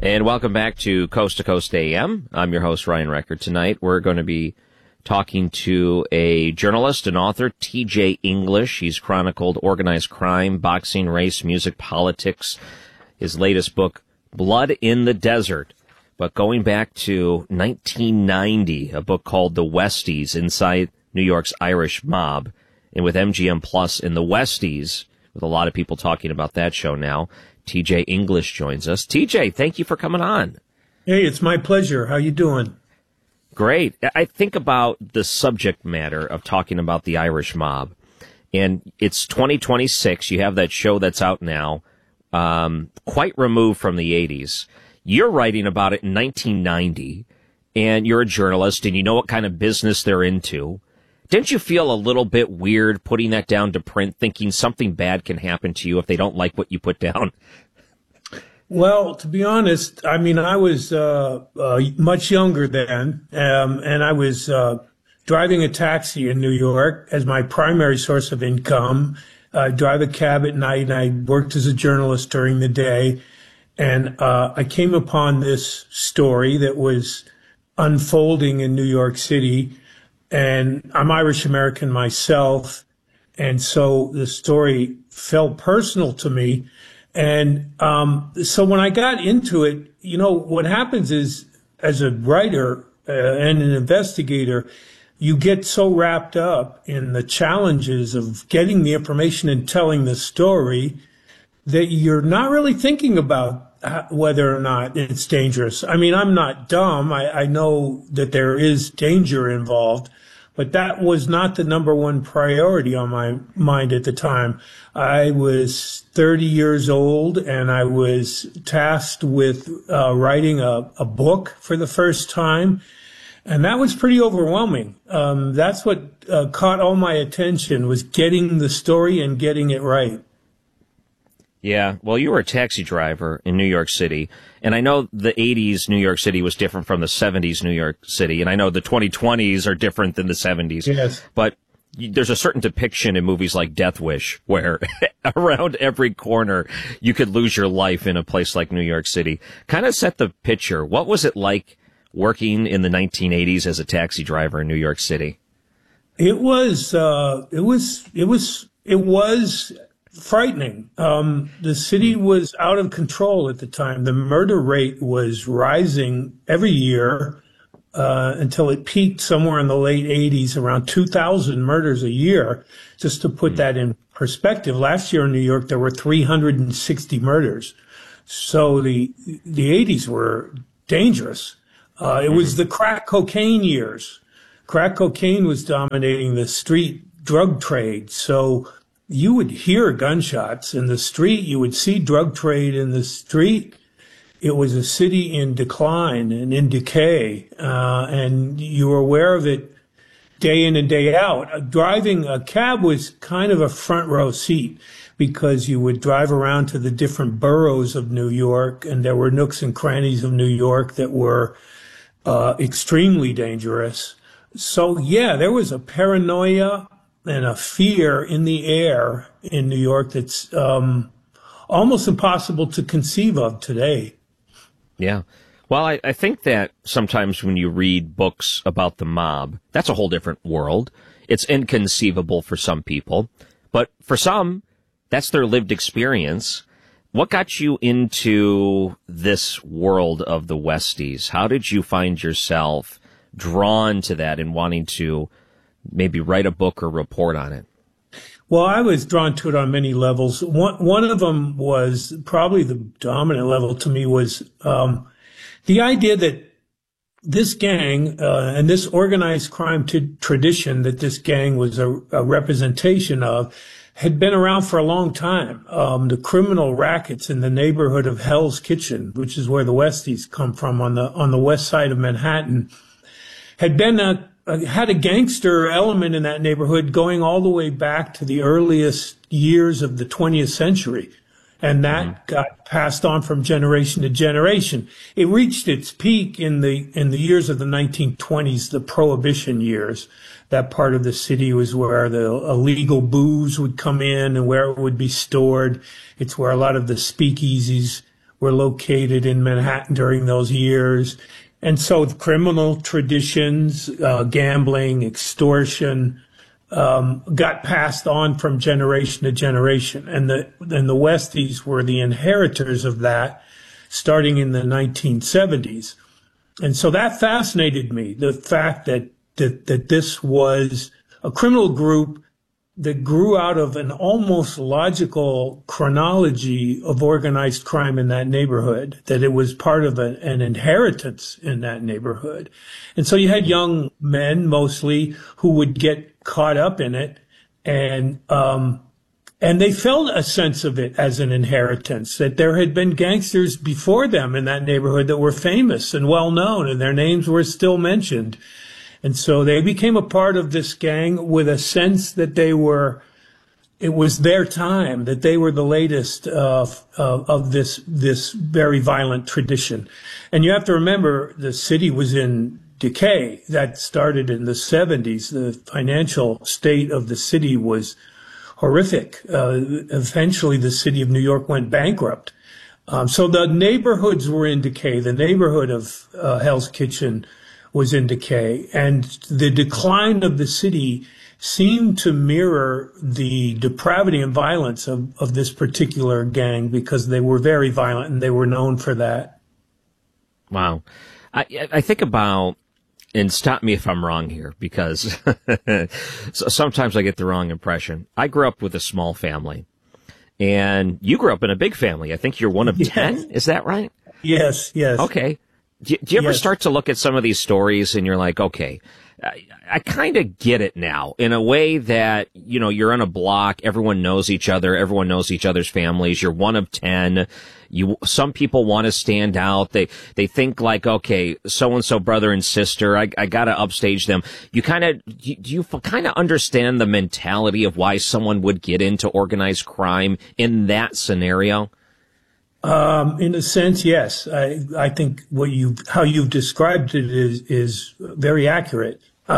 And welcome back to Coast AM. I'm your host, Ryan Record. Tonight, we're going to be talking to a journalist and author, TJ English. He's chronicled organized crime, boxing, race, music, politics. His latest book, Blood in the Desert. But going back to 1990, a book called The Westies, Inside New York's Irish Mob. And with MGM Plus in the Westies, with a lot of people talking about that show now, TJ English joins us. TJ, thank you for coming on. Hey, it's my pleasure. How you doing? Great. I think about the subject matter of talking about the Irish mob, and it's 2026. You have that show that's out now, quite removed from the 80s. You're writing about it in 1990, and you're a journalist, and you know what kind of business they're into. Didn't you feel a little bit weird putting that down to print, thinking something bad can happen to you if they don't like what you put down? Well, to be honest, I mean, I was much younger then, and I was driving a taxi in New York as my primary source of income. I drive a cab at night, and I worked as a journalist during the day. And I came upon this story that was unfolding in New York City. And I'm Irish American myself, and so the story felt personal to me. And so when I got into it, you know, what happens is, as a writer and an investigator, you get so wrapped up in the challenges of getting the information and telling the story that you're not really thinking about whether or not it's dangerous. I mean, I'm not dumb. I know that there is danger involved, but that was not the number one priority on my mind at the time. I was 30 years old, and I was tasked with writing a book for the first time, and that was pretty overwhelming. That's what caught all my attention, was getting the story and getting it right. Yeah, well, you were a taxi driver in New York City, and I know the 80s New York City was different from the 70s New York City, and I know the 2020s are different than the 70s. Yes. But there's a certain depiction in movies like Death Wish where around every corner you could lose your life in a place like New York City. Kind of set the picture. What was it like working in the 1980s as a taxi driver in New York City? It was frightening. The city was out of control at the time. The murder rate was rising every year until it peaked somewhere in the late 80s, around 2,000 murders a year. Just to put that in perspective, last year in New York there were 360 murders. So the 80s were dangerous. It was the crack cocaine years. Crack cocaine was dominating the street drug trade. So you would hear gunshots in the street. You would see drug trade in the street. It was a city in decline and in decay, and you were aware of it day in and day out. Driving a cab was kind of a front row seat because you would drive around to the different boroughs of New York, and there were nooks and crannies of New York that were extremely dangerous. So, yeah, there was a paranoia and a fear in the air in New York that's almost impossible to conceive of today. Yeah. Well, I think that sometimes when you read books about the mob, that's a whole different world. It's inconceivable for some people, but for some, that's their lived experience. What got you into this world of the Westies? How did you find yourself drawn to that and wanting to maybe write a book or report on it? Well, I was drawn to it on many levels. One of them was probably the dominant level to me was the idea that this gang and this organized crime tradition that this gang was a representation of had been around for a long time. The criminal rackets in the neighborhood of Hell's Kitchen, which is where the Westies come from on the west side of Manhattan, had had a gangster element in that neighborhood going all the way back to the earliest years of the 20th century. And that got passed on from generation to generation. It reached its peak in the years of the 1920s, the Prohibition years. That part of the city was where the illegal booze would come in and where it would be stored. It's where a lot of the speakeasies were located in Manhattan during those years. And so the criminal traditions, gambling, extortion, got passed on from generation to generation. And the Westies were the inheritors of that starting in the 1970s. And so that fascinated me, the fact that this was a criminal group that grew out of an almost logical chronology of organized crime in that neighborhood, that it was part of an inheritance in that neighborhood. And so you had young men mostly who would get caught up in it, and they felt a sense of it as an inheritance, that there had been gangsters before them in that neighborhood that were famous and well known, and their names were still mentioned. And so they became a part of this gang with a sense that it was their time, that they were the latest of this very violent tradition. And you have to remember, the city was in decay. That started in the 70s. The financial state of the city was horrific. Eventually, the city of New York went bankrupt. So the neighborhoods were in decay. The neighborhood of Hell's Kitchen was in decay, and the decline of the city seemed to mirror the depravity and violence of this particular gang, because they were very violent and they were known for that. Wow. I think about, and stop me if I'm wrong here, because sometimes I get the wrong impression. I grew up with a small family, and you grew up in a big family. I think you're one of 10. Is that right? Yes. Okay. Do you ever start to look at some of these stories and you're like, okay, I kind of get it now, in a way that, you know, you're on a block, everyone knows each other, everyone knows each other's families, you're one of 10. Some people want to stand out. They think like, okay, so-and-so brother and sister, I gotta upstage them. Do you kind of understand the mentality of why someone would get into organized crime in that scenario? In a sense, yes. I think how you've described it is very accurate.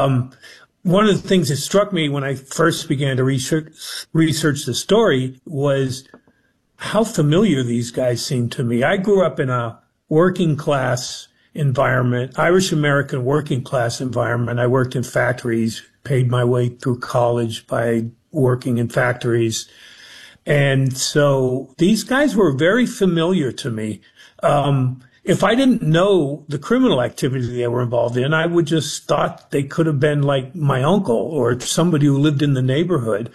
One of the things that struck me when I first began to research the story was how familiar these guys seemed to me. I grew up in a working class environment, Irish American working class environment. I worked in factories, paid my way through college by working in factories. And so these guys were very familiar to me. If I didn't know the criminal activity they were involved in, I would just thought they could have been like my uncle or somebody who lived in the neighborhood.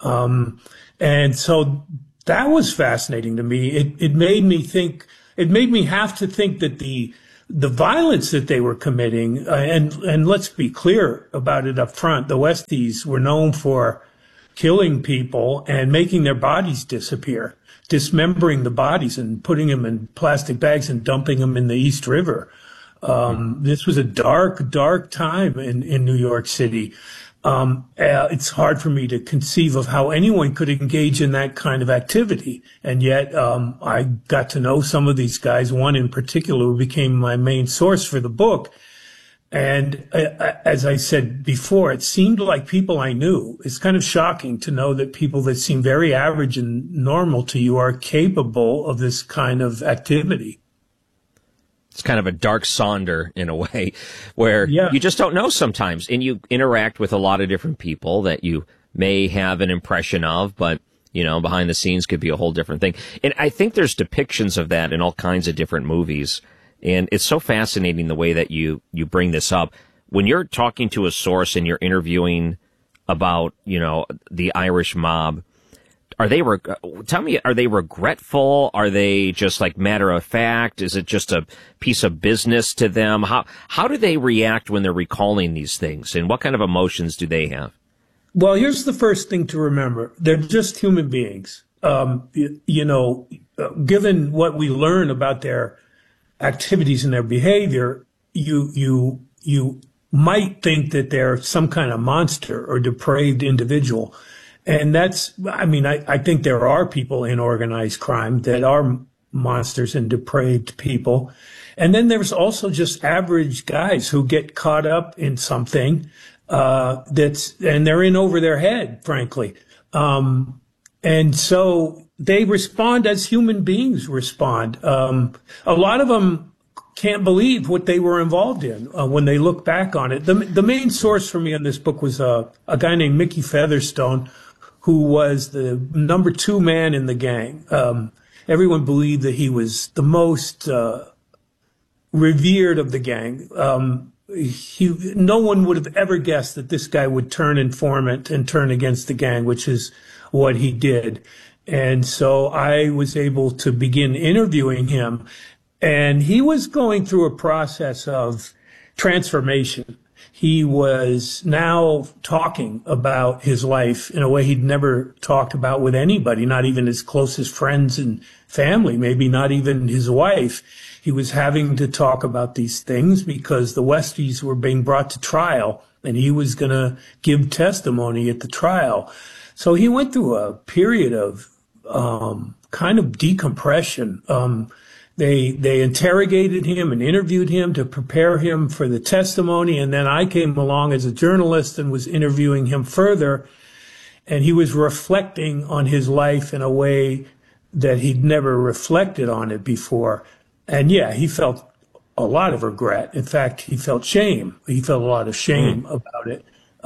And so that was fascinating to me. It made me have to think that the violence that they were committing, and let's be clear about it up front, the Westies were known for killing people and making their bodies disappear, dismembering the bodies and putting them in plastic bags and dumping them in the East River. This was a dark, dark time in New York City. It's hard for me to conceive of how anyone could engage in that kind of activity. And yet, I got to know some of these guys, one in particular who became my main source for the book. And as I said before, it seemed like people I knew. It's kind of shocking to know that people that seem very average and normal to you are capable of this kind of activity. It's kind of a dark Sonder in a way, where you just don't know sometimes, and you interact with a lot of different people that you may have an impression of, but, you know, behind the scenes could be a whole different thing. And I think there's depictions of that in all kinds of different movies. And it's so fascinating the way that you bring this up. When you're talking to a source and you're interviewing about, you know, the Irish mob, tell me, are they regretful? Are they just like matter of fact? Is it just a piece of business to them? How do they react when they're recalling these things? And what kind of emotions do they have? Well, here's the first thing to remember. They're just human beings. You know, given what we learn about their activities and their behavior, you might think that they're some kind of monster or depraved individual. And I think there are people in organized crime that are monsters and depraved people. And then there's also just average guys who get caught up in something, and they're in over their head, frankly. And so they respond as human beings respond. A lot of them can't believe what they were involved in when they look back on it. The main source for me on this book was a guy named Mickey Featherstone, who was the number 2 man in the gang. Everyone believed that he was the most revered of the gang. No one would have ever guessed that this guy would turn informant and turn against the gang, which is what he did. And so I was able to begin interviewing him, and he was going through a process of transformation. He was now talking about his life in a way he'd never talked about with anybody, not even his closest friends and family, maybe not even his wife. He was having to talk about these things because the Westies were being brought to trial, and he was going to give testimony at the trial. So he went through a period of kind of decompression. They interrogated him and interviewed him to prepare him for the testimony, and then I came along as a journalist and was interviewing him further, and he was reflecting on his life in a way that he'd never reflected on it before. And yeah, he felt a lot of regret. In fact, he felt shame. He felt a lot of shame about it.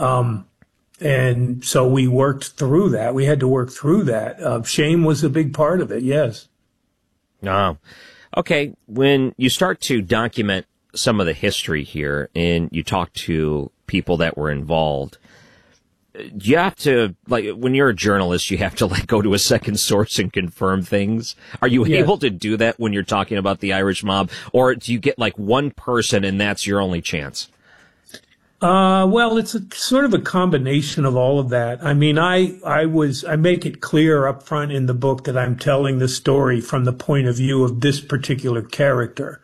And so we worked through that. We had to work through that. Shame was a big part of it, yes. Oh. Okay, when you start to document some of the history here and you talk to people that were involved, you have to, like, when you're a journalist, you have to, like, go to a second source and confirm things. Are you able to do that when you're talking about the Irish mob, or do you get, like, one person and that's your only chance? Well, it's sort of a combination of all of that. I mean, I make it clear up front in the book that I'm telling the story from the point of view of this particular character.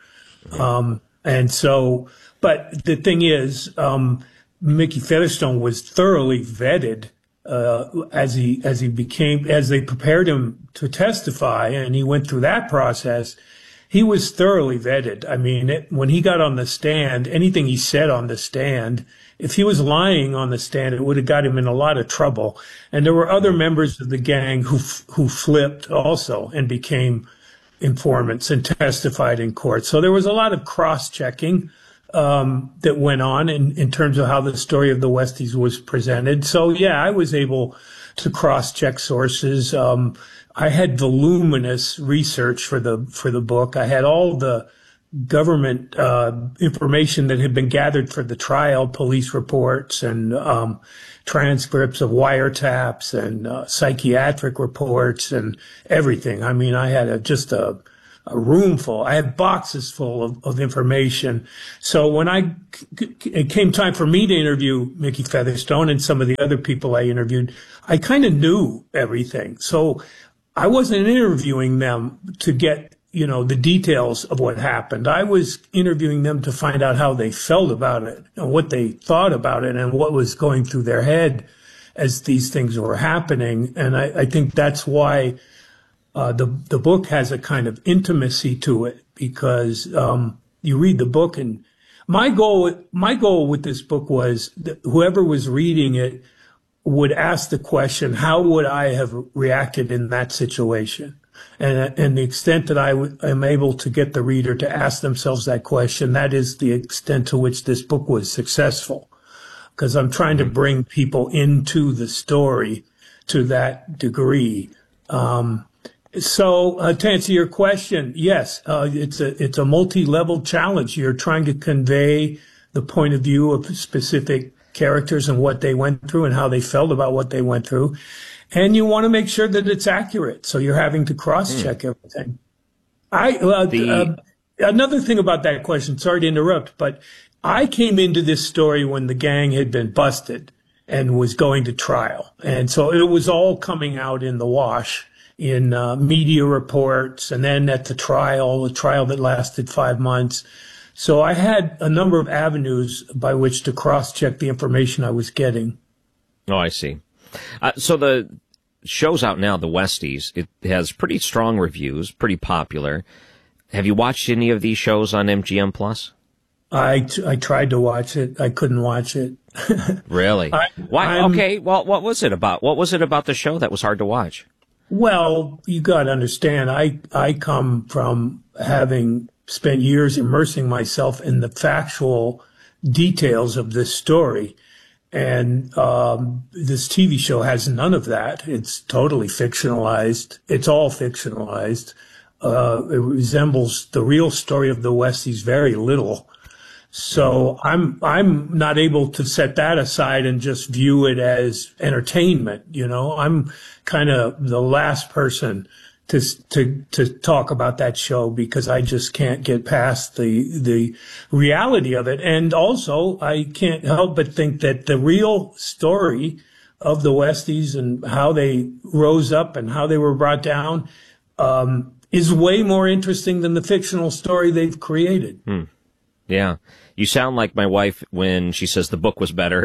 And so, but the thing is, Mickey Featherstone was thoroughly vetted, as they prepared him to testify, and he went through that process. He was thoroughly vetted. I mean, when he got on the stand, anything he said on the stand, if he was lying on the stand, it would have got him in a lot of trouble. And there were other members of the gang who flipped also and became informants and testified in court. So there was a lot of cross-checking that went on in terms of how the story of the Westies was presented. So yeah, I was able to cross-check sources. I had voluminous research for the book. I had all the government information that had been gathered for the trial, police reports and transcripts of wiretaps and psychiatric reports and everything. I mean, I had just a room full. I had boxes full of information. So when it came time for me to interview Mickey Featherstone and some of the other people I interviewed, I kind of knew everything. So I wasn't interviewing them to get, the details of what happened. I was interviewing them to find out how they felt about it and what they thought about it and what was going through their head as these things were happening. And I think that's why the book has a kind of intimacy to it, because you read the book, and my goal with this book was that whoever was reading it would ask the question, how would I have reacted in that situation? And the extent that I am able to get the reader to ask themselves that question, that is the extent to which this book was successful, because I'm trying to bring people into the story to that degree. So to answer your question, yes, it's a multi-level challenge. You're trying to convey the point of view of specific characters and what they went through and how they felt about what they went through. And you want to make sure that it's accurate. So you're having to cross-check everything. Another thing about that question, sorry to interrupt, but I came into this story when the gang had been busted and was going to trial. And so it was all coming out in the wash in media reports, and then at the trial that lasted 5 months. So I had a number of avenues by which to cross-check the information I was getting. Oh, I see. So the show's out now, The Westies. It has pretty strong reviews, pretty popular. Have you watched any of these shows on MGM Plus? I tried to watch it. I couldn't watch it. Really? Why? Okay. Well, what was it about? What was it about the show that was hard to watch? Well, you got to understand, I come from having spent years immersing myself in the factual details of this story. And this TV show has none of that. It's totally fictionalized. It's all fictionalized. It resembles the real story of the Westies very little. So I'm not able to set that aside and just view it as entertainment. You know, I'm kind of the last person to talk about that show because I just can't get past the reality of it. And also I can't help but think that the real story of the Westies and how they rose up and how they were brought down, is way more interesting than the fictional story they've created. Yeah. You sound like my wife when she says the book was better.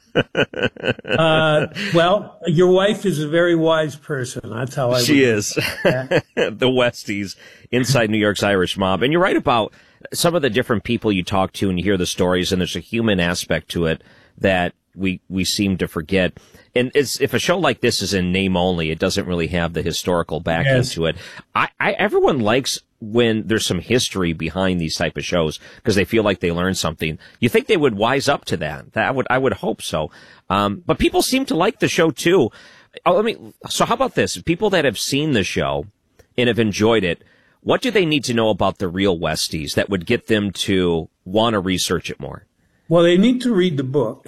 Well, your wife is a very wise person. That's how I. She is. The Westies, inside New York's Irish mob. And you're right about some of the different people you talk to and you hear the stories, and there's a human aspect to it that we seem to forget. And if a show like this is in name only, it doesn't really have the historical backing to it. Everyone likes when there's some history behind these type of shows because they feel like they learned something. You think they would wise up to that? I would hope so. But people seem to like the show too. So how about this? People that have seen the show and have enjoyed it, what do they need to know about the real Westies that would get them to want to research it more? Well, they need to read the book.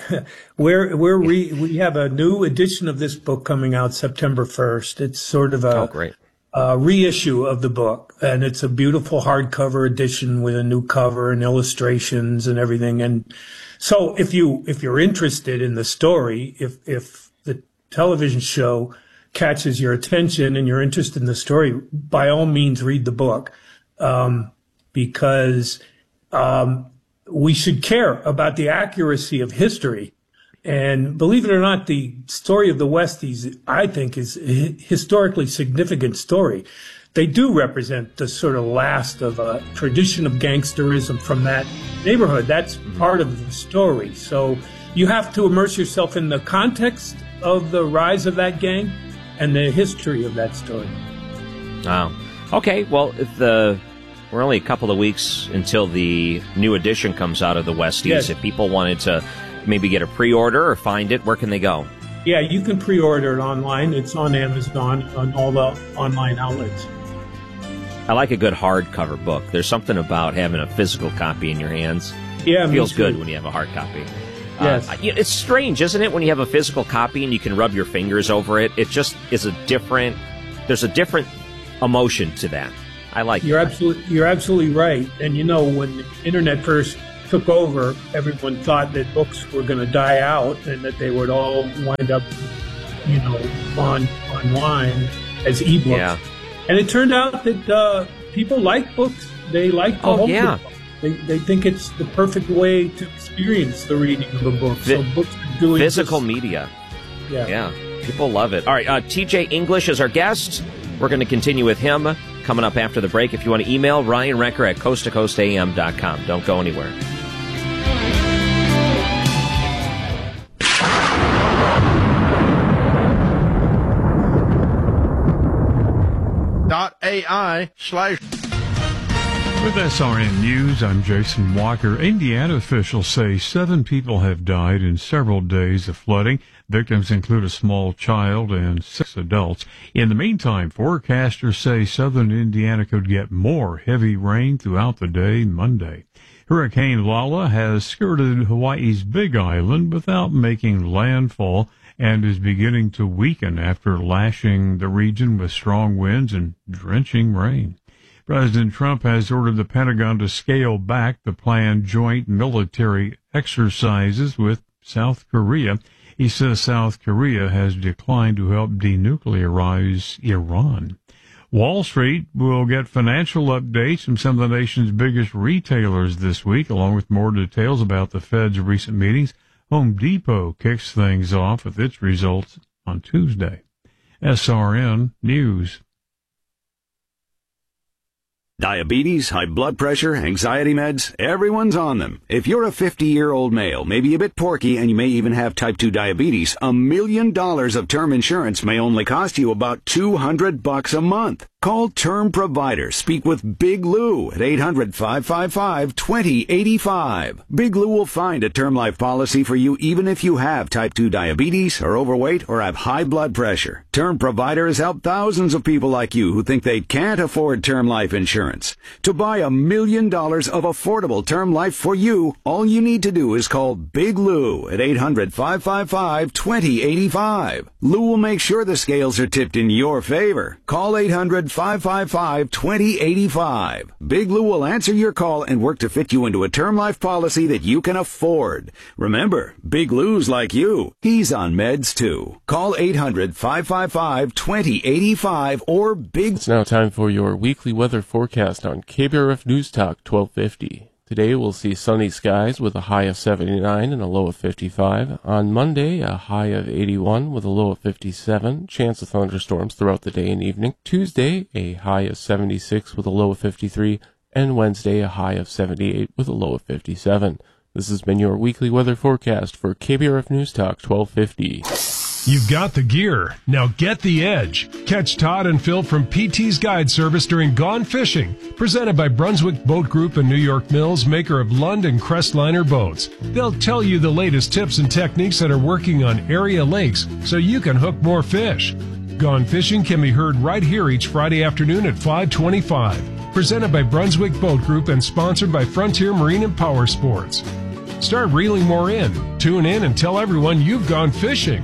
We have a new edition of this book coming out September 1st. It's sort of a reissue of the book, and it's a beautiful hardcover edition with a new cover and illustrations and everything. And so if you're interested in the story, if the television show catches your attention and you're interested in the story, by all means read the book, because we should care about the accuracy of history. And believe it or not, the story of the Westies, I think, is a historically significant story. They do represent the sort of last of a tradition of gangsterism from that neighborhood. That's part of the story. So you have to immerse yourself in the context of the rise of that gang and the history of that story. Wow. Okay, well, we're only a couple of weeks until the new edition comes out of the Westies. Yes. If people wanted to maybe get a pre-order or find it, where can they go? Yeah, you can pre-order it online. It's on Amazon, on all the online outlets. I like a good hardcover book. There's something about having a physical copy in your hands. Yeah, it feels good when you have a hard copy. Yes. It's strange, isn't it, when you have a physical copy and you can rub your fingers over it? It just is there's a different emotion to that. I like You're absolutely right. And you know, when the internet first took over, everyone thought that books were going to die out and that they would all wind up, online as ebooks. Yeah. And it turned out that people like books. They like the whole book. They think it's the perfect way to experience the reading of a book. So books are doing physical media. Yeah. People love it. All right, TJ English is our guest. We're going to continue with him coming up after the break. If you want to email, Ryan Recker at coasttocoastam.com. Don't go anywhere. With SRN News, I'm Jason Walker. Indiana officials say 7 people have died in several days of flooding. Victims include a small child and 6 adults. In the meantime, forecasters say southern Indiana could get more heavy rain throughout the day Monday. Hurricane Lala has skirted Hawaii's Big Island without making landfall and is beginning to weaken after lashing the region with strong winds and drenching rain. President Trump has ordered the Pentagon to scale back the planned joint military exercises with South Korea. He says South Korea has declined to help denuclearize Iran. Wall Street will get financial updates from some of the nation's biggest retailers this week, along with more details about the Fed's recent meetings. Home Depot kicks things off with its results on Tuesday. SRN News. Diabetes, high blood pressure, anxiety meds, everyone's on them. If you're a 50-year-old male, maybe a bit porky, and you may even have type 2 diabetes, $1 million of term insurance may only cost you about $200 a month. Call Term Provider. Speak with Big Lou at 800-555-2085. Big Lou will find a term life policy for you even if you have type 2 diabetes, are overweight, or have high blood pressure. Term Provider has helped thousands of people like you who think they can't afford term life insurance. To buy $1 million of affordable term life for you, all you need to do is call Big Lou at 800-555-2085. Lou will make sure the scales are tipped in your favor. Call 800-555-2085. Big Lou will answer your call and work to fit you into a term life policy that you can afford. Remember, Big Lou's like you. He's on meds too. Call 800-555-2085 or Big... It's now time for your weekly weather forecast on KBRF News Talk 1250. Today we'll see sunny skies with a high of 79 and a low of 55. On Monday, a high of 81 with a low of 57. Chance of thunderstorms throughout the day and evening. Tuesday, a high of 76 with a low of 53. And Wednesday, a high of 78 with a low of 57. This has been your weekly weather forecast for KBRF News Talk 1250. You've got the gear. Now get the edge. Catch Todd and Phil from PT's Guide Service during Gone Fishing, presented by Brunswick Boat Group and New York Mills, maker of Lund and Crestliner boats. They'll tell you the latest tips and techniques that are working on area lakes so you can hook more fish. Gone Fishing can be heard right here each Friday afternoon at 5:25. Presented by Brunswick Boat Group and sponsored by Frontier Marine and Power Sports. Start reeling more in. Tune in and tell everyone you've gone fishing.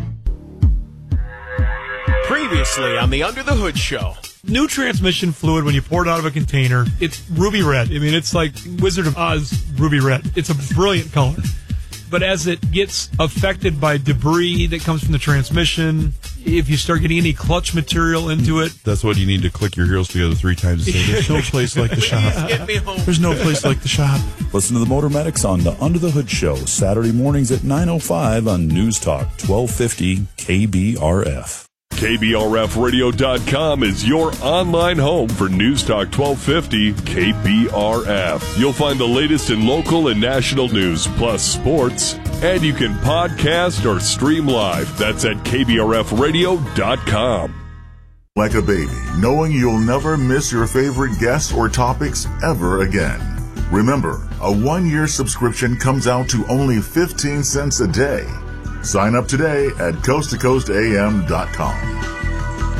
Previously on the Under the Hood Show. New transmission fluid, when you pour it out of a container, it's ruby red. I mean, it's like Wizard of Oz ruby red. It's a brilliant color. But as it gets affected by debris that comes from the transmission, if you start getting any clutch material into it... That's what you need to click your heels together 3 times and say, there's no place like the shop. Get me home. There's no place like the shop. Listen to the Motor Medics on the Under the Hood Show, Saturday mornings at 9:05 on News Talk 1250 KBRF. KBRFradio.com is your online home for News Talk 1250 KBRF. You'll find the latest in local and national news, plus sports, and you can podcast or stream live. That's at KBRFradio.com. Like a baby, knowing you'll never miss your favorite guests or topics ever again. Remember, a 1-year subscription comes out to only 15 cents a day. Sign up today at coasttocoastam.com.